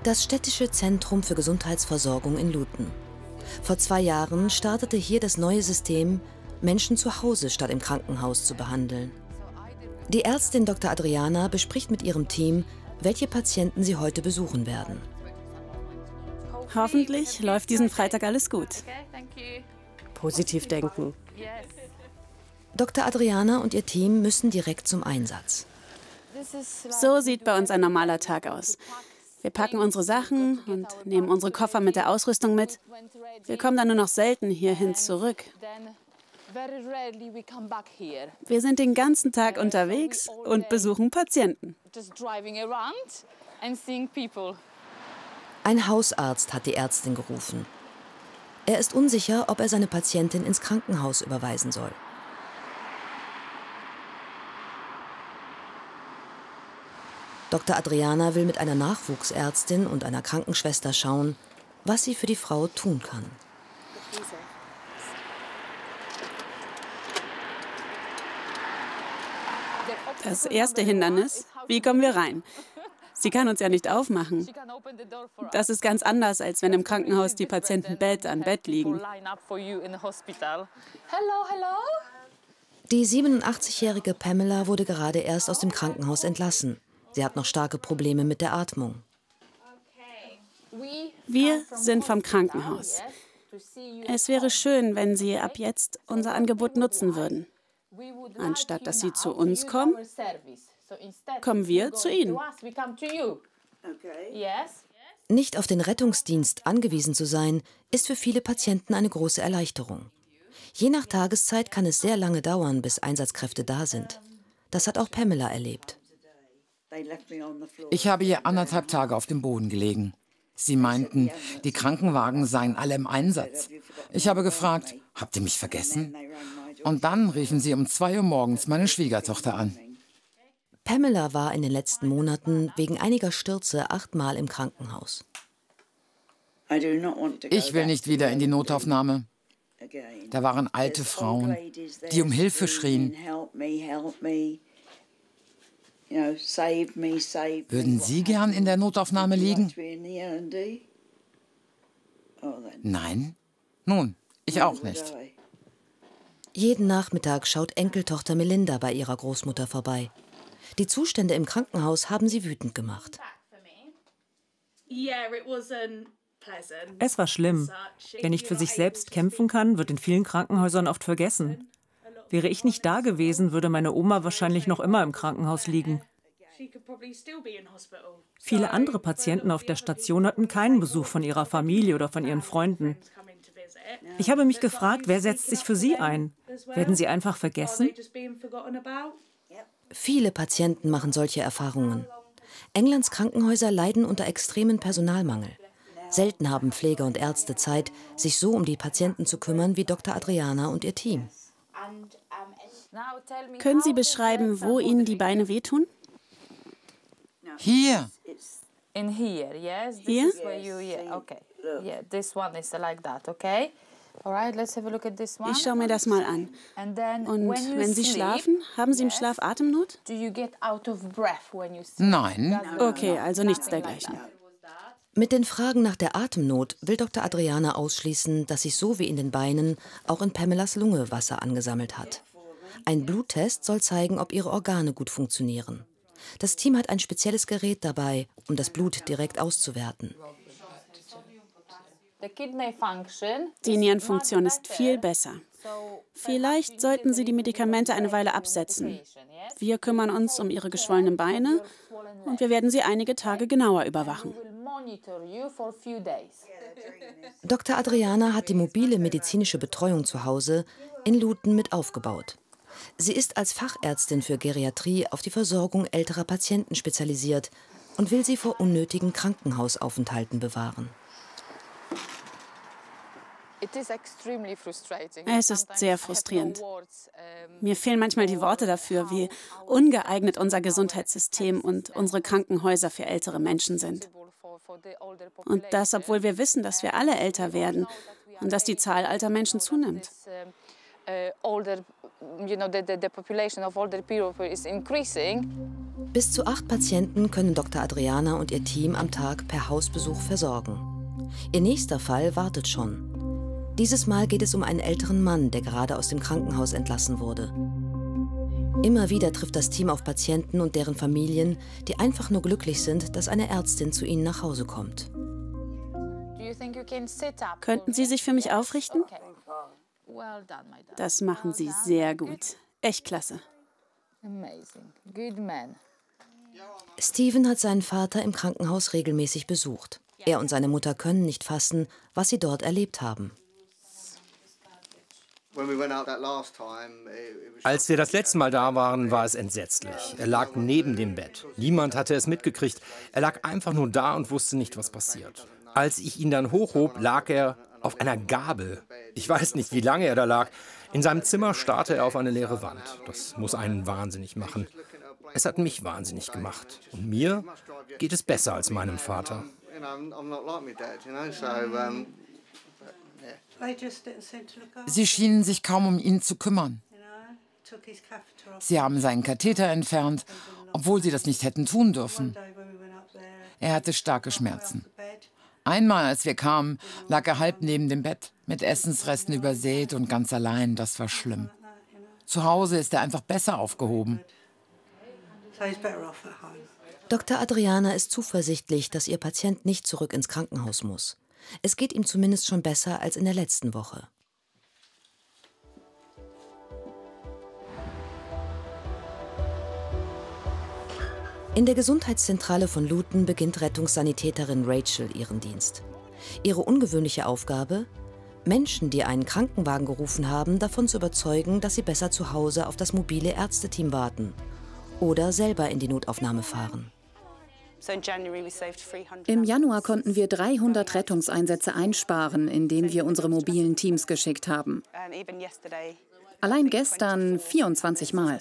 Das städtische Zentrum für Gesundheitsversorgung in Luton. Vor 2 Jahren startete hier das neue System, Menschen zu Hause statt im Krankenhaus zu behandeln. Die Ärztin Dr. Adriana bespricht mit ihrem Team, welche Patienten sie heute besuchen werden. Hoffentlich läuft diesen Freitag alles gut. Positiv denken. Dr. Adriana und ihr Team müssen direkt zum Einsatz. So sieht bei uns ein normaler Tag aus. Wir packen unsere Sachen und nehmen unsere Koffer mit der Ausrüstung mit. Wir kommen dann nur noch selten hierhin zurück. Wir sind den ganzen Tag unterwegs und besuchen Patienten. Ein Hausarzt hat die Ärztin gerufen. Er ist unsicher, ob er seine Patientin ins Krankenhaus überweisen soll. Dr. Adriana will mit einer Nachwuchsärztin und einer Krankenschwester schauen, was sie für die Frau tun kann. Das erste Hindernis: Wie kommen wir rein? Sie kann uns ja nicht aufmachen. Das ist ganz anders, als wenn im Krankenhaus die Patienten Bett an Bett liegen. Die 87-jährige Pamela wurde gerade erst aus dem Krankenhaus entlassen. Sie hat noch starke Probleme mit der Atmung. Wir sind vom Krankenhaus. Es wäre schön, wenn Sie ab jetzt unser Angebot nutzen würden. Anstatt dass Sie zu uns kommen, kommen wir zu Ihnen. Nicht auf den Rettungsdienst angewiesen zu sein, ist für viele Patienten eine große Erleichterung. Je nach Tageszeit kann es sehr lange dauern, bis Einsatzkräfte da sind. Das hat auch Pamela erlebt. Ich habe hier 1,5 Tage auf dem Boden gelegen. Sie meinten, die Krankenwagen seien alle im Einsatz. Ich habe gefragt, habt ihr mich vergessen? Und dann riefen sie um 2 Uhr morgens meine Schwiegertochter an. Pamela war in den letzten Monaten wegen einiger Stürze 8-mal im Krankenhaus. Ich will nicht wieder in die Notaufnahme. Da waren alte Frauen, die um Hilfe schrien. Würden Sie gern in der Notaufnahme liegen? Nein? Nun, ich auch nicht. Jeden Nachmittag schaut Enkeltochter Melinda bei ihrer Großmutter vorbei. Die Zustände im Krankenhaus haben sie wütend gemacht. Es war schlimm. Wer nicht für sich selbst kämpfen kann, wird in vielen Krankenhäusern oft vergessen. Wäre ich nicht da gewesen, würde meine Oma wahrscheinlich noch immer im Krankenhaus liegen. Viele andere Patienten auf der Station hatten keinen Besuch von ihrer Familie oder von ihren Freunden. Ich habe mich gefragt, wer setzt sich für sie ein? Werden sie einfach vergessen? Viele Patienten machen solche Erfahrungen. Englands Krankenhäuser leiden unter extremen Personalmangel. Selten haben Pfleger und Ärzte Zeit, sich so um die Patienten zu kümmern wie Dr. Adriana und ihr Team. Können Sie beschreiben, wo Ihnen die Beine wehtun? Hier. Hier? Ich schaue mir das mal an. Und wenn Sie schlafen, haben Sie im Schlaf Atemnot? Nein. Okay, also nichts dergleichen. Mit den Fragen nach der Atemnot will Dr. Adriana ausschließen, dass sich so wie in den Beinen auch in Pamelas Lunge Wasser angesammelt hat. Ein Bluttest soll zeigen, ob ihre Organe gut funktionieren. Das Team hat ein spezielles Gerät dabei, um das Blut direkt auszuwerten. Die Nierenfunktion ist viel besser. Vielleicht sollten Sie die Medikamente eine Weile absetzen. Wir kümmern uns um Ihre geschwollenen Beine und wir werden Sie einige Tage genauer überwachen. Dr. Adriana hat die mobile medizinische Betreuung zu Hause in Luton mit aufgebaut. Sie ist als Fachärztin für Geriatrie auf die Versorgung älterer Patienten spezialisiert und will sie vor unnötigen Krankenhausaufenthalten bewahren. Es ist sehr frustrierend. Mir fehlen manchmal die Worte dafür, wie ungeeignet unser Gesundheitssystem und unsere Krankenhäuser für ältere Menschen sind. Und das, obwohl wir wissen, dass wir alle älter werden und dass die Zahl alter Menschen zunimmt. Bis zu 8 Patienten können Dr. Adriana und ihr Team am Tag per Hausbesuch versorgen. Ihr nächster Fall wartet schon. Dieses Mal geht es um einen älteren Mann, der gerade aus dem Krankenhaus entlassen wurde. Immer wieder trifft das Team auf Patienten und deren Familien, die einfach nur glücklich sind, dass eine Ärztin zu ihnen nach Hause kommt. Könnten Sie sich für mich aufrichten? Das machen Sie sehr gut. Echt klasse. Steven hat seinen Vater im Krankenhaus regelmäßig besucht. Er und seine Mutter können nicht fassen, was sie dort erlebt haben. Als wir das letzte Mal da waren, war es entsetzlich. Er lag neben dem Bett. Niemand hatte es mitgekriegt. Er lag einfach nur da und wusste nicht, was passiert. Als ich ihn dann hochhob, lag er auf einer Gabel. Ich weiß nicht, wie lange er da lag. In seinem Zimmer starrte er auf eine leere Wand. Das muss einen wahnsinnig machen. Es hat mich wahnsinnig gemacht. Und mir geht es besser als meinem Vater. Sie schienen sich kaum um ihn zu kümmern. Sie haben seinen Katheter entfernt, obwohl sie das nicht hätten tun dürfen. Er hatte starke Schmerzen. Einmal, als wir kamen, lag er halb neben dem Bett, mit Essensresten übersät und ganz allein. Das war schlimm. Zu Hause ist er einfach besser aufgehoben. Dr. Adriana ist zuversichtlich, dass ihr Patient nicht zurück ins Krankenhaus muss. Es geht ihm zumindest schon besser als in der letzten Woche. In der Gesundheitszentrale von Luton beginnt Rettungssanitäterin Rachel ihren Dienst. Ihre ungewöhnliche Aufgabe? Menschen, die einen Krankenwagen gerufen haben, davon zu überzeugen, dass sie besser zu Hause auf das mobile Ärzteteam warten oder selber in die Notaufnahme fahren. Im Januar konnten wir 300 Rettungseinsätze einsparen, indem wir unsere mobilen Teams geschickt haben. Allein gestern 24 Mal.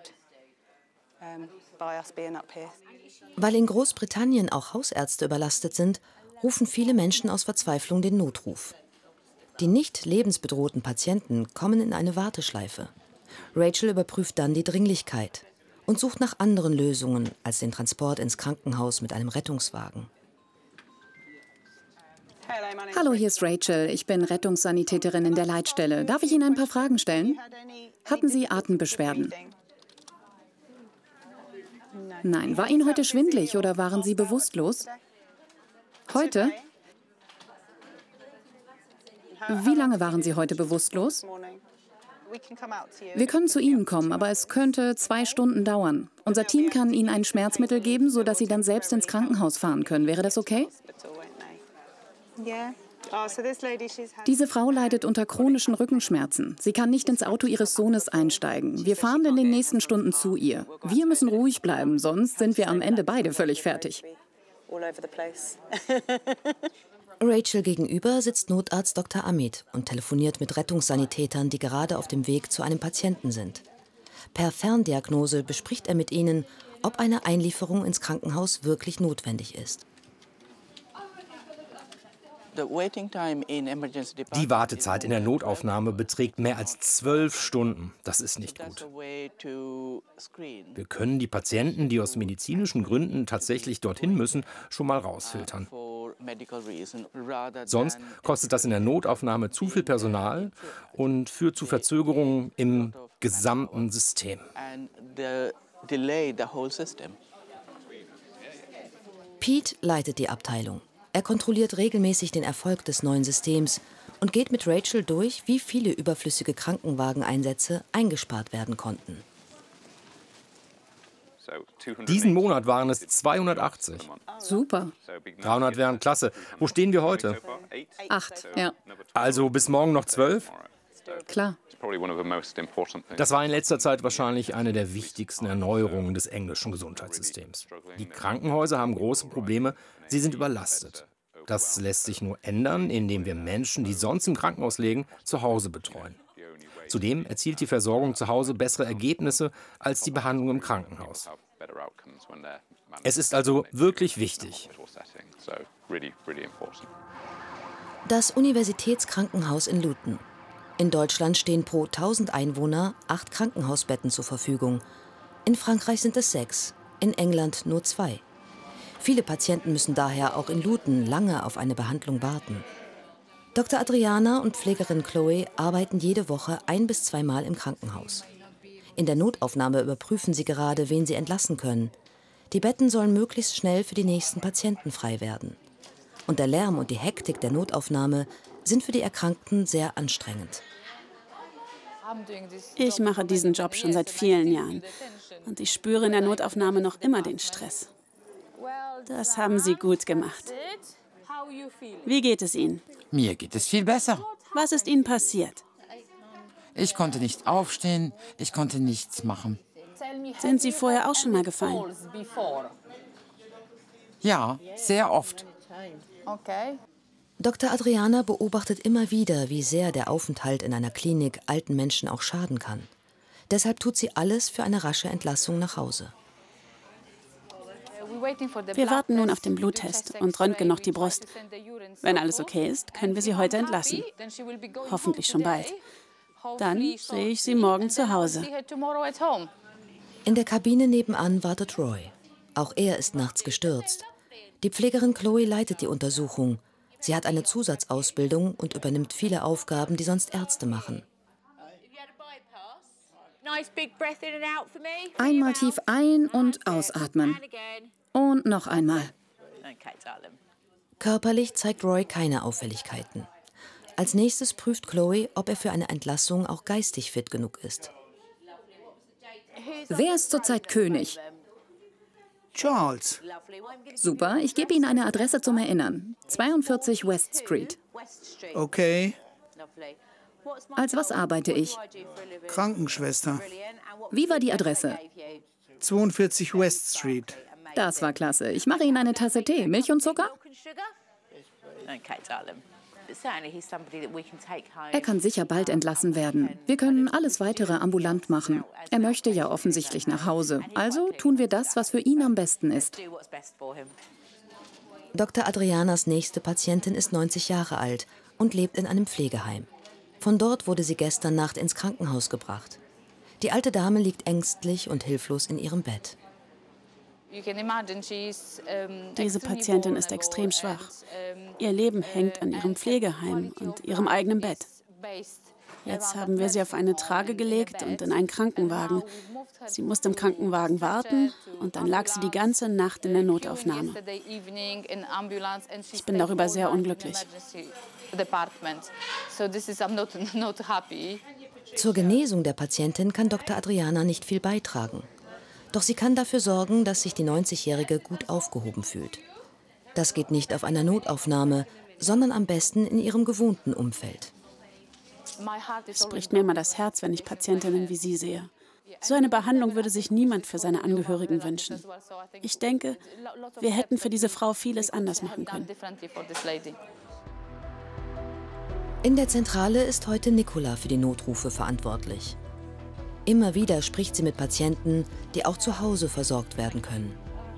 Weil in Großbritannien auch Hausärzte überlastet sind, rufen viele Menschen aus Verzweiflung den Notruf. Die nicht lebensbedrohten Patienten kommen in eine Warteschleife. Rachel überprüft dann die Dringlichkeit und sucht nach anderen Lösungen als den Transport ins Krankenhaus mit einem Rettungswagen. Hallo, hier ist Rachel. Ich bin Rettungssanitäterin in der Leitstelle. Darf ich Ihnen ein paar Fragen stellen? Hatten Sie Atembeschwerden? Nein. War Ihnen heute schwindelig oder waren Sie bewusstlos? Heute? Wie lange waren Sie heute bewusstlos? Wir können zu Ihnen kommen, aber es könnte 2 Stunden dauern. Unser Team kann Ihnen ein Schmerzmittel geben, sodass Sie dann selbst ins Krankenhaus fahren können. Wäre das okay? Diese Frau leidet unter chronischen Rückenschmerzen. Sie kann nicht ins Auto ihres Sohnes einsteigen. Wir fahren in den nächsten Stunden zu ihr. Wir müssen ruhig bleiben, sonst sind wir am Ende beide völlig fertig. Rachel gegenüber sitzt Notarzt Dr. Amit und telefoniert mit Rettungssanitätern, die gerade auf dem Weg zu einem Patienten sind. Per Ferndiagnose bespricht er mit ihnen, ob eine Einlieferung ins Krankenhaus wirklich notwendig ist. Die Wartezeit in der Notaufnahme beträgt mehr als 12 Stunden. Das ist nicht gut. Wir können die Patienten, die aus medizinischen Gründen tatsächlich dorthin müssen, schon mal rausfiltern. Sonst kostet das in der Notaufnahme zu viel Personal und führt zu Verzögerungen im gesamten System. Pete leitet die Abteilung. Er kontrolliert regelmäßig den Erfolg des neuen Systems und geht mit Rachel durch, wie viele überflüssige Krankenwageneinsätze eingespart werden konnten. Diesen Monat waren es 280. Super. 300 wären klasse. Wo stehen wir heute? 8, ja. Also bis morgen noch 12? Klar. Das war in letzter Zeit wahrscheinlich eine der wichtigsten Erneuerungen des englischen Gesundheitssystems. Die Krankenhäuser haben große Probleme, sie sind überlastet. Das lässt sich nur ändern, indem wir Menschen, die sonst im Krankenhaus liegen, zu Hause betreuen. Zudem erzielt die Versorgung zu Hause bessere Ergebnisse als die Behandlung im Krankenhaus. Es ist also wirklich wichtig. Das Universitätskrankenhaus in Luton. In Deutschland stehen pro 1000 Einwohner 8 Krankenhausbetten zur Verfügung. In Frankreich sind es 6, in England nur 2. Viele Patienten müssen daher auch in Luton lange auf eine Behandlung warten. Dr. Adriana und Pflegerin Chloe arbeiten jede Woche 1- bis 2 Mal im Krankenhaus. In der Notaufnahme überprüfen sie gerade, wen sie entlassen können. Die Betten sollen möglichst schnell für die nächsten Patienten frei werden. Und der Lärm und die Hektik der Notaufnahme sind für die Erkrankten sehr anstrengend. Ich mache diesen Job schon seit vielen Jahren und ich spüre in der Notaufnahme noch immer den Stress. Das haben Sie gut gemacht. Wie geht es Ihnen? Mir geht es viel besser. Was ist Ihnen passiert? Ich konnte nicht aufstehen, ich konnte nichts machen. Sind Sie vorher auch schon mal gefallen? Ja, sehr oft. Dr. Adriana beobachtet immer wieder, wie sehr der Aufenthalt in einer Klinik alten Menschen auch schaden kann. Deshalb tut sie alles für eine rasche Entlassung nach Hause. Wir warten nun auf den Bluttest und röntgen noch die Brust. Wenn alles okay ist, können wir sie heute entlassen. Hoffentlich schon bald. Dann sehe ich sie morgen zu Hause. In der Kabine nebenan wartet Roy. Auch er ist nachts gestürzt. Die Pflegerin Chloe leitet die Untersuchung. Sie hat eine Zusatzausbildung und übernimmt viele Aufgaben, die sonst Ärzte machen. Einmal tief ein- und ausatmen. Und noch einmal. Körperlich zeigt Roy keine Auffälligkeiten. Als nächstes prüft Chloe, ob er für eine Entlassung auch geistig fit genug ist. Wer ist zurzeit König? Charles. Super, ich gebe Ihnen eine Adresse zum Erinnern. 42 West Street. Okay. Als was arbeite ich? Krankenschwester. Wie war die Adresse? 42 West Street. Das war klasse. Ich mache Ihnen eine Tasse Tee. Milch und Zucker? Er kann sicher bald entlassen werden. Wir können alles Weitere ambulant machen. Er möchte ja offensichtlich nach Hause. Also tun wir das, was für ihn am besten ist. Dr. Adrianas nächste Patientin ist 90 Jahre alt und lebt in einem Pflegeheim. Von dort wurde sie gestern Nacht ins Krankenhaus gebracht. Die alte Dame liegt ängstlich und hilflos in ihrem Bett. Diese Patientin ist extrem schwach. Ihr Leben hängt an ihrem Pflegeheim und ihrem eigenen Bett. Jetzt haben wir sie auf eine Trage gelegt und in einen Krankenwagen. Sie musste im Krankenwagen warten und dann lag sie die ganze Nacht in der Notaufnahme. Ich bin darüber sehr unglücklich. Zur Genesung der Patientin kann Dr. Adriana nicht viel beitragen. Doch sie kann dafür sorgen, dass sich die 90-Jährige gut aufgehoben fühlt. Das geht nicht auf einer Notaufnahme, sondern am besten in ihrem gewohnten Umfeld. Es bricht mir immer das Herz, wenn ich Patientinnen wie Sie sehe. So eine Behandlung würde sich niemand für seine Angehörigen wünschen. Ich denke, wir hätten für diese Frau vieles anders machen können. In der Zentrale ist heute Nicola für die Notrufe verantwortlich. Immer wieder spricht sie mit Patienten, die auch zu Hause versorgt werden können.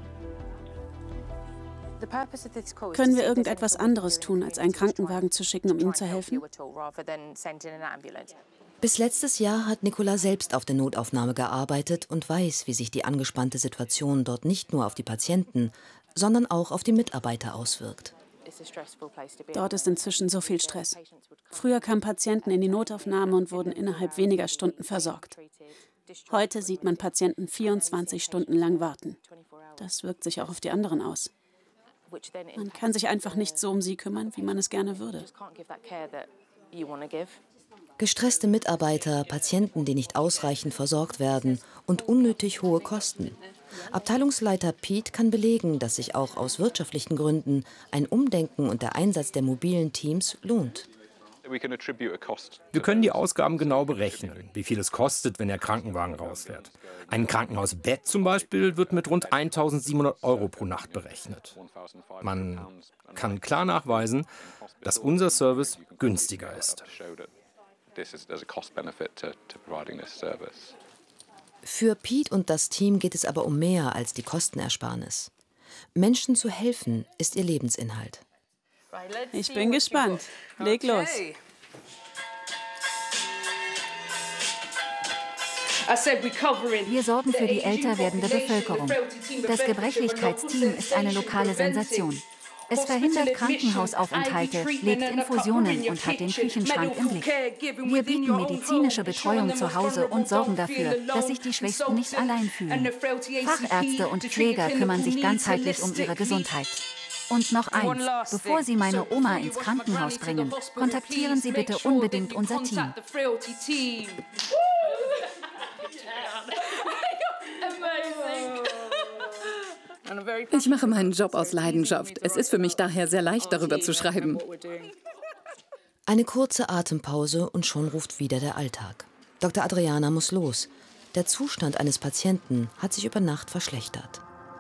Können wir irgendetwas anderes tun, als einen Krankenwagen zu schicken, um Ihnen zu helfen? Bis letztes Jahr hat Nicola selbst auf der Notaufnahme gearbeitet und weiß, wie sich die angespannte Situation dort nicht nur auf die Patienten, sondern auch auf die Mitarbeiter auswirkt. Dort ist inzwischen so viel Stress. Früher kamen Patienten in die Notaufnahme und wurden innerhalb weniger Stunden versorgt. Heute sieht man Patienten 24 Stunden lang warten. Das wirkt sich auch auf die anderen aus. Man kann sich einfach nicht so um sie kümmern, wie man es gerne würde. Gestresste Mitarbeiter, Patienten, die nicht ausreichend versorgt werden und unnötig hohe Kosten. Abteilungsleiter Pete kann belegen, dass sich auch aus wirtschaftlichen Gründen ein Umdenken und der Einsatz der mobilen Teams lohnt. Wir können die Ausgaben genau berechnen, wie viel es kostet, wenn der Krankenwagen rausfährt. Ein Krankenhausbett zum Beispiel wird mit rund 1.700 € pro Nacht berechnet. Man kann klar nachweisen, dass unser Service günstiger ist. Für Pete und das Team geht es aber um mehr als die Kostenersparnis. Menschen zu helfen, ist ihr Lebensinhalt. Ich bin gespannt. Leg los. Wir sorgen für die älter werdende Bevölkerung. Das Gebrechlichkeitsteam ist eine lokale Sensation. Es verhindert Krankenhausaufenthalte, legt Infusionen und hat den Küchenschrank im Blick. Wir bieten medizinische Betreuung zu Hause und sorgen dafür, dass sich die Schwächsten nicht allein fühlen. Fachärzte und Pfleger kümmern sich ganzheitlich um ihre Gesundheit. Und noch eins, bevor Sie meine Oma ins Krankenhaus bringen, kontaktieren Sie bitte unbedingt unser Team. Ich mache meinen Job aus Leidenschaft. Es ist für mich daher sehr leicht, darüber zu schreiben. Eine kurze Atempause und schon ruft wieder der Alltag. Dr. Adriana muss los. Der Zustand eines Patienten hat sich über Nacht verschlechtert.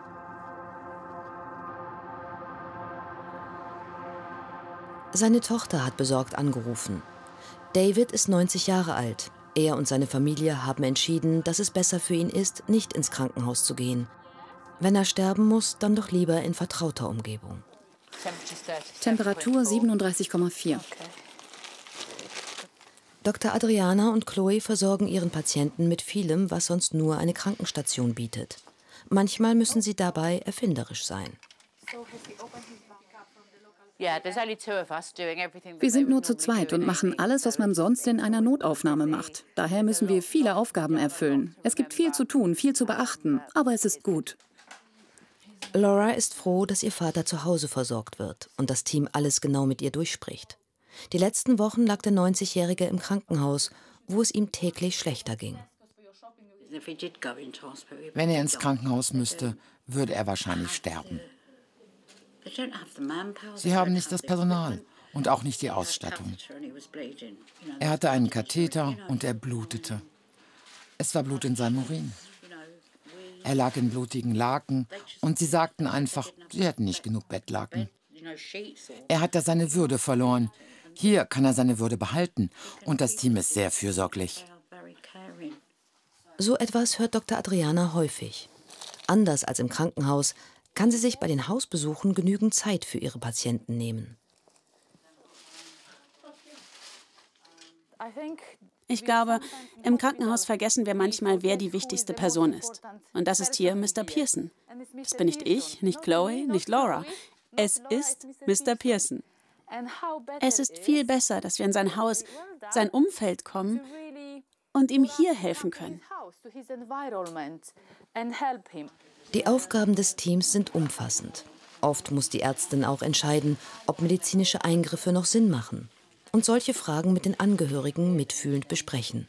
Seine Tochter hat besorgt angerufen. David ist 90 Jahre alt. Er und seine Familie haben entschieden, dass es besser für ihn ist, nicht ins Krankenhaus zu gehen. Wenn er sterben muss, dann doch lieber in vertrauter Umgebung. Temperatur 37,4. Dr. Adriana und Chloe versorgen ihren Patienten mit vielem, was sonst nur eine Krankenstation bietet. Manchmal müssen sie dabei erfinderisch sein. Wir sind nur zu zweit und machen alles, was man sonst in einer Notaufnahme macht. Daher müssen wir viele Aufgaben erfüllen. Es gibt viel zu tun, viel zu beachten, aber es ist gut. Laura ist froh, dass ihr Vater zu Hause versorgt wird und das Team alles genau mit ihr durchspricht. Die letzten Wochen lag der 90-Jährige im Krankenhaus, wo es ihm täglich schlechter ging. Wenn er ins Krankenhaus müsste, würde er wahrscheinlich sterben. Sie haben nicht das Personal und auch nicht die Ausstattung. Er hatte einen Katheter und er blutete. Es war Blut in seinem Urin. Er lag in blutigen Laken und sie sagten einfach, sie hätten nicht genug Bettlaken. Er hat da seine Würde verloren. Hier kann er seine Würde behalten und das Team ist sehr fürsorglich. So etwas hört Dr. Adriana häufig. Anders als im Krankenhaus kann sie sich bei den Hausbesuchen genügend Zeit für ihre Patienten nehmen. Ich glaube, im Krankenhaus vergessen wir manchmal, wer die wichtigste Person ist. Und das ist hier Mr. Pearson. Das bin nicht ich, nicht Chloe, nicht Laura. Es ist Mr. Pearson. Es ist viel besser, dass wir in sein Haus, sein Umfeld kommen und ihm hier helfen können. Die Aufgaben des Teams sind umfassend. Oft muss die Ärztin auch entscheiden, ob medizinische Eingriffe noch Sinn machen. Und solche Fragen mit den Angehörigen mitfühlend besprechen.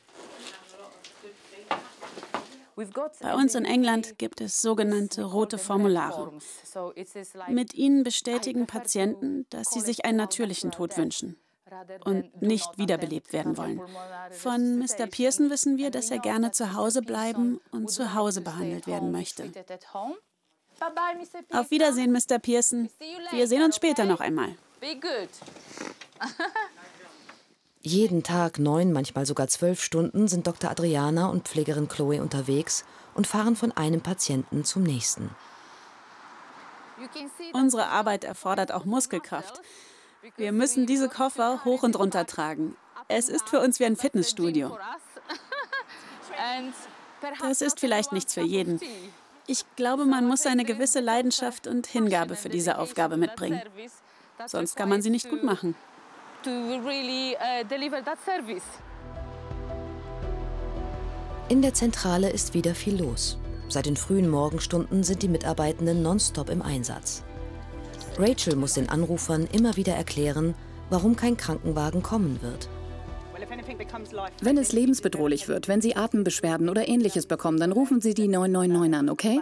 Bei uns in England gibt es sogenannte rote Formulare. Mit ihnen bestätigen Patienten, dass sie sich einen natürlichen Tod wünschen und nicht wiederbelebt werden wollen. Von Mr. Pearson wissen wir, dass er gerne zu Hause bleiben und zu Hause behandelt werden möchte. Auf Wiedersehen, Mr. Pearson. Wir sehen uns später noch einmal. Jeden Tag 9, manchmal sogar 12 Stunden sind Dr. Adriana und Pflegerin Chloe unterwegs und fahren von einem Patienten zum nächsten. Unsere Arbeit erfordert auch Muskelkraft. Wir müssen diese Koffer hoch und runter tragen. Es ist für uns wie ein Fitnessstudio. Das ist vielleicht nichts für jeden. Ich glaube, man muss eine gewisse Leidenschaft und Hingabe für diese Aufgabe mitbringen. Sonst kann man sie nicht gut machen. In der Zentrale ist wieder viel los. Seit den frühen Morgenstunden sind die Mitarbeitenden nonstop im Einsatz. Rachel muss den Anrufern immer wieder erklären, warum kein Krankenwagen kommen wird. Wenn es lebensbedrohlich wird, wenn Sie Atembeschwerden oder Ähnliches bekommen, dann rufen Sie die 999 an, okay?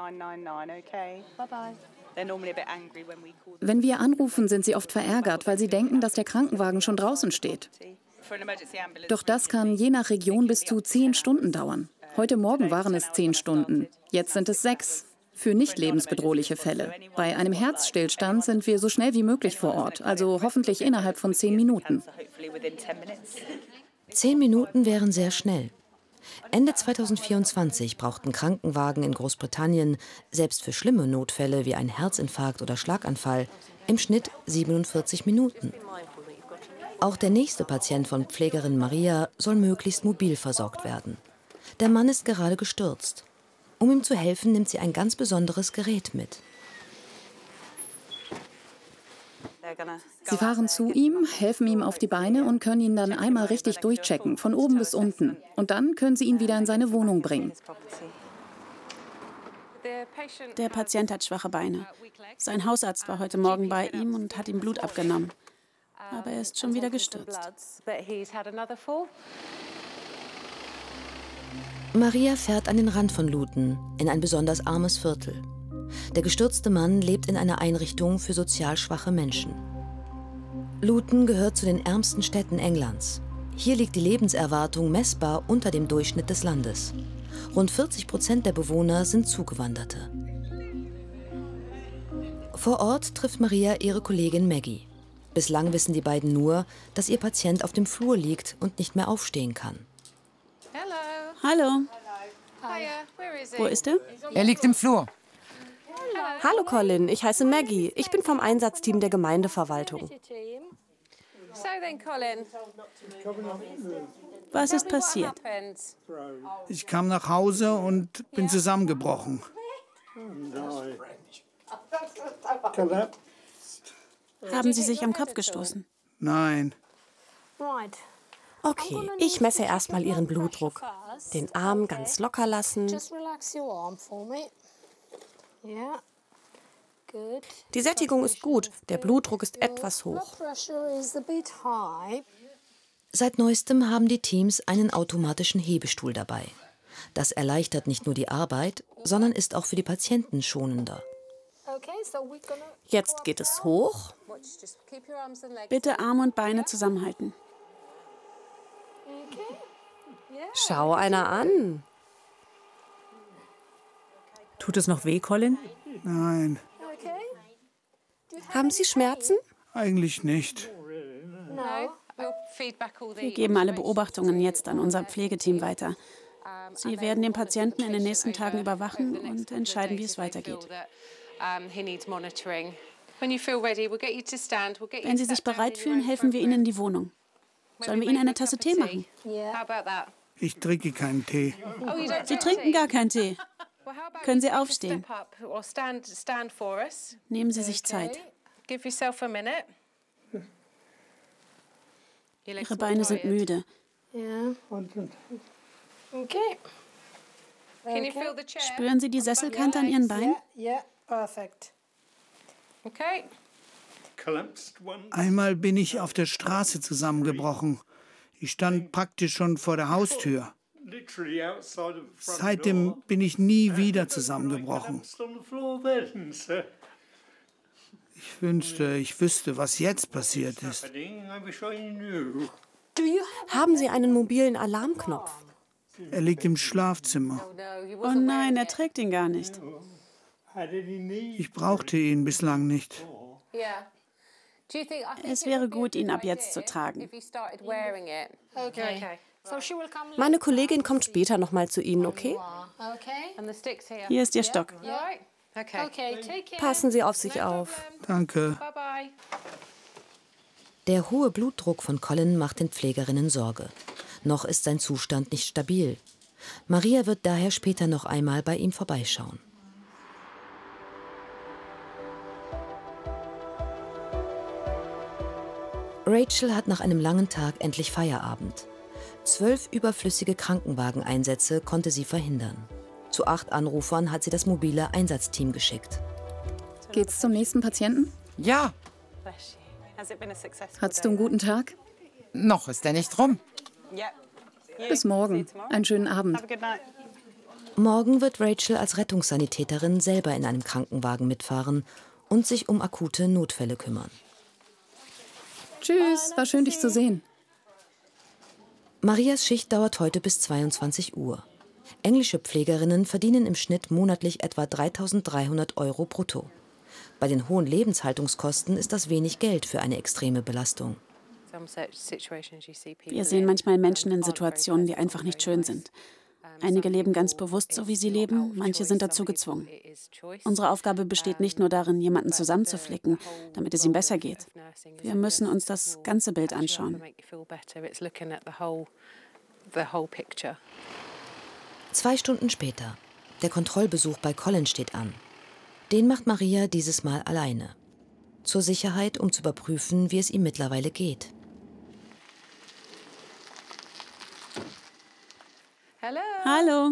Wenn wir anrufen, sind sie oft verärgert, weil sie denken, dass der Krankenwagen schon draußen steht. Doch das kann je nach Region bis zu 10 Stunden dauern. Heute Morgen waren es 10 Stunden, jetzt sind es 6. Für nicht lebensbedrohliche Fälle. Bei einem Herzstillstand sind wir so schnell wie möglich vor Ort, also hoffentlich innerhalb von 10 Minuten. 10 Minuten wären sehr schnell. Ende 2024 brauchten Krankenwagen in Großbritannien, selbst für schlimme Notfälle wie ein Herzinfarkt oder Schlaganfall, im Schnitt 47 Minuten. Auch der nächste Patient von Pflegerin Maria soll möglichst mobil versorgt werden. Der Mann ist gerade gestürzt. Um ihm zu helfen, nimmt sie ein ganz besonderes Gerät mit. Sie fahren zu ihm, helfen ihm auf die Beine und können ihn dann einmal richtig durchchecken, von oben bis unten. Und dann können sie ihn wieder in seine Wohnung bringen. Der Patient hat schwache Beine. Sein Hausarzt war heute Morgen bei ihm und hat ihm Blut abgenommen. Aber er ist schon wieder gestürzt. Maria fährt an den Rand von Luton, in ein besonders armes Viertel. Der gestürzte Mann lebt in einer Einrichtung für sozial schwache Menschen. Luton gehört zu den ärmsten Städten Englands. Hier liegt die Lebenserwartung messbar unter dem Durchschnitt des Landes. Rund 40% der Bewohner sind Zugewanderte. Vor Ort trifft Maria ihre Kollegin Maggie. Bislang wissen die beiden nur, dass ihr Patient auf dem Flur liegt und nicht mehr aufstehen kann. Hallo. Wo ist er? Er liegt im Flur. Hallo Colin, ich heiße Maggie. Ich bin vom Einsatzteam der Gemeindeverwaltung. Was ist passiert? Ich kam nach Hause und bin zusammengebrochen. Haben Sie sich am Kopf gestoßen? Nein. Okay, ich messe erstmal Ihren Blutdruck. Den Arm ganz locker lassen. Die Sättigung ist gut, der Blutdruck ist etwas hoch. Seit neuestem haben die Teams einen automatischen Hebestuhl dabei. Das erleichtert nicht nur die Arbeit, sondern ist auch für die Patienten schonender. Jetzt geht es hoch. Bitte Arme und Beine zusammenhalten. Schau einer an. Tut es noch weh, Colin? Nein, Haben Sie Schmerzen? eigentlich nicht. Wir geben alle Beobachtungen jetzt an unser Pflegeteam weiter. Sie werden den Patienten in den nächsten Tagen überwachen und entscheiden, wie es weitergeht. Wenn Sie sich bereit fühlen, helfen wir Ihnen in die Wohnung. Sollen wir Ihnen eine Tasse Tee machen? Ich trinke keinen Tee. Sie trinken gar keinen Tee. Können Sie aufstehen? Nehmen Sie sich Zeit. Ihre Beine sind müde. Spüren Sie die Sesselkante an Ihren Beinen? Einmal bin ich auf der Straße zusammengebrochen. Ich stand praktisch schon vor der Haustür. Seitdem bin ich nie wieder zusammengebrochen. Ich wünschte, ich wüsste, was jetzt passiert ist. Haben Sie einen mobilen Alarmknopf? Er liegt im Schlafzimmer. Oh nein, er trägt ihn gar nicht. Ich brauchte ihn bislang nicht. Es wäre gut, ihn ab jetzt zu tragen. Meine Kollegin kommt später noch mal zu Ihnen, okay? Hier ist Ihr Stock. Passen Sie auf sich auf. Danke. Der hohe Blutdruck von Colin macht den Pflegerinnen Sorge. Noch ist sein Zustand nicht stabil. Maria wird daher später noch einmal bei ihm vorbeischauen. Rachel hat nach einem langen Tag endlich Feierabend. 12 überflüssige Krankenwageneinsätze konnte sie verhindern. Zu 8 Anrufern hat sie das mobile Einsatzteam geschickt. Geht's zum nächsten Patienten? Ja, Hattest du einen guten Tag? noch ist er nicht rum. Bis morgen. Einen schönen Abend. Morgen wird Rachel als Rettungssanitäterin selber in einem Krankenwagen mitfahren und sich um akute Notfälle kümmern. Tschüss, war schön, dich zu sehen. Marias Schicht dauert heute bis 22 Uhr. Englische Pflegerinnen verdienen im Schnitt monatlich etwa 3.300 € brutto. Bei den hohen Lebenshaltungskosten ist das wenig Geld für eine extreme Belastung. Wir sehen manchmal Menschen in Situationen, die einfach nicht schön sind. Einige leben ganz bewusst so, wie sie leben, manche sind dazu gezwungen. Unsere Aufgabe besteht nicht nur darin, jemanden zusammenzuflicken, damit es ihm besser geht. Wir müssen uns das ganze Bild anschauen. 2 Stunden später. Der Kontrollbesuch bei Colin steht an. Den macht Maria dieses Mal alleine. Zur Sicherheit, um zu überprüfen, wie es ihm mittlerweile geht. Hallo.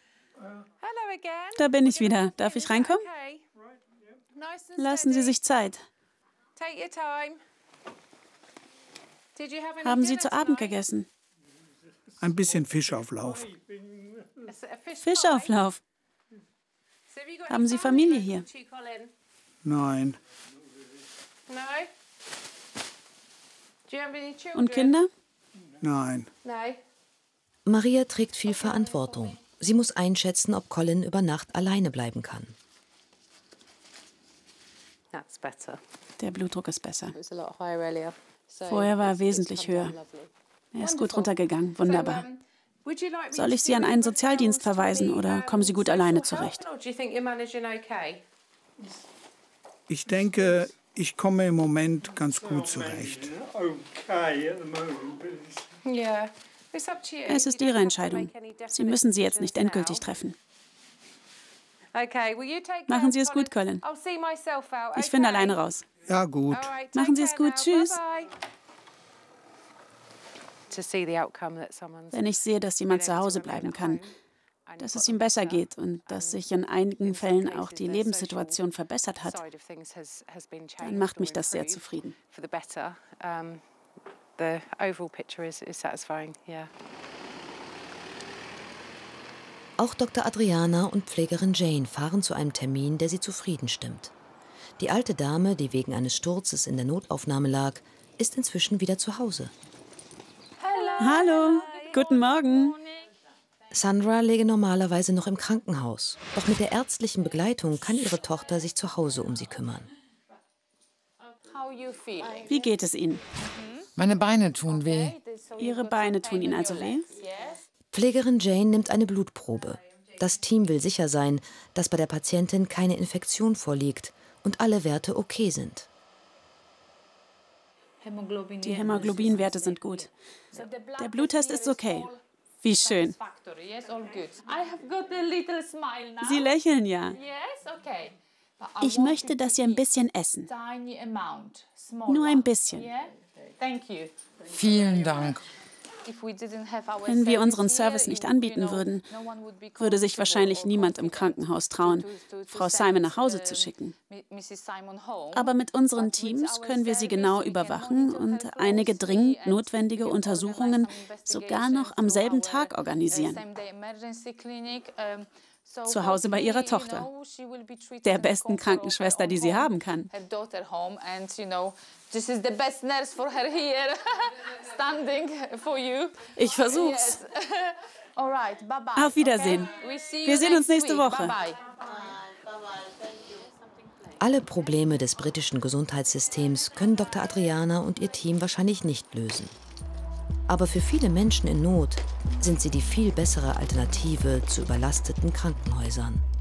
Da bin ich wieder. Darf ich reinkommen? Lassen Sie sich Zeit. Haben Sie zu Abend gegessen? Ein bisschen Fischauflauf. Fischauflauf? Haben Sie Familie hier? Nein. Und Kinder? Nein. Maria trägt viel Verantwortung. Sie muss einschätzen, ob Colin über Nacht alleine bleiben kann. Der Blutdruck ist besser. Vorher war er wesentlich höher. Er ist gut runtergegangen. Wunderbar. Soll ich Sie an einen Sozialdienst verweisen oder kommen Sie gut alleine zurecht? Ich denke, ich komme im Moment ganz gut zurecht. Es ist Ihre Entscheidung. Sie müssen sie jetzt nicht endgültig treffen. Machen Sie es gut, Colin. Ich finde alleine raus. Ja, gut. Machen Sie es gut. Tschüss. Wenn ich sehe, dass jemand zu Hause bleiben kann, dass es ihm besser geht und dass sich in einigen Fällen auch die Lebenssituation verbessert hat, dann macht mich das sehr zufrieden. Auch Dr. Adriana und Pflegerin Jane fahren zu einem Termin, der sie zufrieden stimmt. Die alte Dame, die wegen eines Sturzes in der Notaufnahme lag, ist inzwischen wieder zu Hause. Hallo, guten Morgen. Sandra läge normalerweise noch im Krankenhaus. Doch mit der ärztlichen Begleitung kann ihre Tochter sich zu Hause um sie kümmern. Wie geht es Ihnen? Meine Beine tun weh. Ihre Beine tun Ihnen also weh? Pflegerin Jane nimmt eine Blutprobe. Das Team will sicher sein, dass bei der Patientin keine Infektion vorliegt und alle Werte okay sind. Die Hämoglobinwerte sind gut. Der Bluttest ist okay. Wie schön. Sie lächeln ja. Ich möchte, dass Sie ein bisschen essen. Nur ein bisschen. Vielen Dank. Wenn wir unseren Service nicht anbieten würden, würde sich wahrscheinlich niemand im Krankenhaus trauen, Frau Simon nach Hause zu schicken. Aber mit unseren Teams können wir sie genau überwachen und einige dringend notwendige Untersuchungen sogar noch am selben Tag organisieren. Zu Hause bei ihrer Tochter, der besten Krankenschwester, die sie haben kann. Ich versuch's. Auf Wiedersehen. Wir sehen uns nächste Woche. Alle Probleme des britischen Gesundheitssystems können Dr. Adriana und ihr Team wahrscheinlich nicht lösen. Aber für viele Menschen in Not sind sie die viel bessere Alternative zu überlasteten Krankenhäusern.